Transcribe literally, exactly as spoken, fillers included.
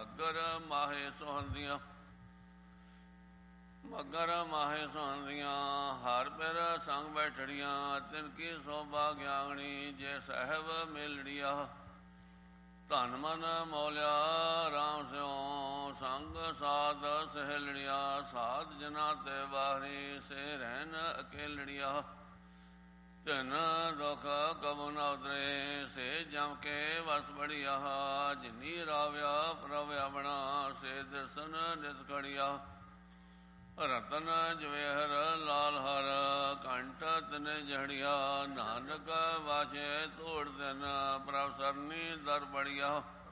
ਮਗਰ ਮਾਹੇ ਸੁਹੰਦੀਆਂ ਮਗਰ ਮਾਹੇ ਸੁਹੰਦੀਆਂ ਹਰ ਪਿਰ ਸੰਗ ਬੈਠੜੀਆਂ ਤਿਨ ਕੀ ਸੋਭਾ ਗਿਆਗਣੀ ਜੇ ਸਹਿਬ ਮੇਲੜੀਆ ਧਨ ਮਨ ਮੌਲਿਆ ਰਾਮ ਸਿਉ ਸੰਗ ਸਾਧ ਸਹਿਲੜੀਆ ਸਾਧ ਜਨਾ ਤੇ ਬਾਹਰੀ ਸੇ ਰਹਿਨ ਅਕੇਲੜੀਆ ਧਨ ਦੁਖ ਕਬੁ ਨ ਉਤਰੇ ਸੇ ਜਮ ਕੇ ਵਸ ਬੜੀਆ ਜਿਨੀ ਰਾਵਿਆ ਪ੍ਰਭ ਆਪਣਾ ਸੇ ਦਰਸ਼ਨ ਨਿਤ ਖੜੀਆ ਰਤਨ ਜਵੇਹਰ ਲਾਲ ਹਰ ਕੰਠ ਤਨ ਜੜਿਆ ਨਾਨਕ ਵਾਛੇ ਤੋੜ ਦਿਨ ਪ੍ਰਭ ਸਰਨੀ ਦਰ ਬੜੀਆ